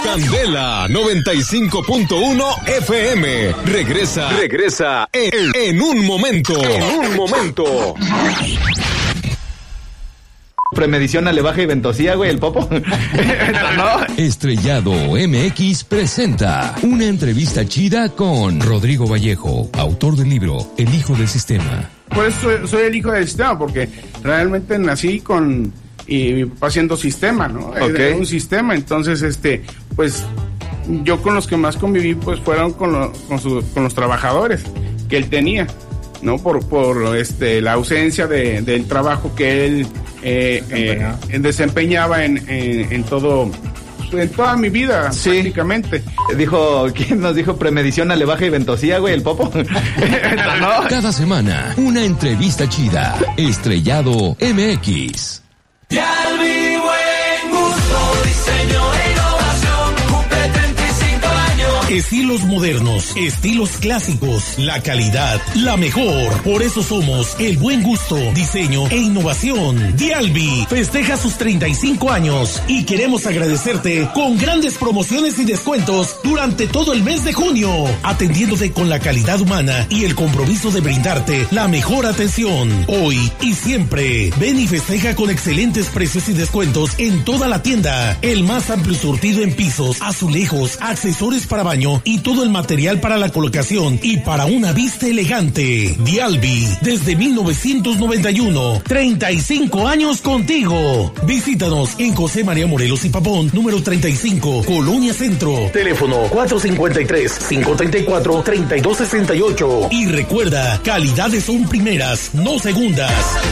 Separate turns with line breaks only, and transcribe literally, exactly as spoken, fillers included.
Candela noventa y cinco punto uno F M. Regresa, regresa en, en un momento. En un momento.
Premedición, alevaje y ventosía, güey, el popo. ¿No?
Estrellado M X presenta una entrevista chida con Rodrigo Vallejo, autor del libro El Hijo del Sistema.
Por eso soy, soy el hijo del sistema, porque realmente nací con y mi papá haciendo sistema, ¿no?
Okay.
Era un sistema, entonces, este, pues, yo con los que más conviví, pues, fueron con, lo, con, su, con los trabajadores que él tenía, ¿no? Por, por este, la ausencia de, del trabajo que él eh, eh, desempeñaba en, en, en todo, en toda mi vida, sí. Prácticamente.
Dijo, ¿quién nos dijo premedición, alevaje y ventosía, güey, el popo?
¿No? Cada semana, una entrevista chida. Estrellado M X.
Dialbi, buen gusto, diseño e innovación, cumple treinta y cinco años. Estilos modernos, estilos clásicos, la calidad, la mejor. Por eso somos el buen gusto, diseño e innovación. Dialbi festeja sus treinta y cinco años y queremos agradecerte con grandes promociones y descuentos durante todo el mes de junio, atendiéndote con la calidad humana y el compromiso de brindarte la mejor atención. Hoy y siempre, ven y festeja con excelentes precios y descuentos en toda la tienda. El más amplio surtido en pisos, azulejos, accesorios para baño y todo el material para la colocación y para una vista elegante. Dialbi, desde mil novecientos noventa y uno, treinta y cinco años contigo. Visítanos en José María Morelos y Pavón, número treinta y cinco, Colonia Centro. Teléfono cuatro cinco tres, cinco tres cuatro, tres dos seis ocho. Y recuerda, calidades son primeras, no segundas.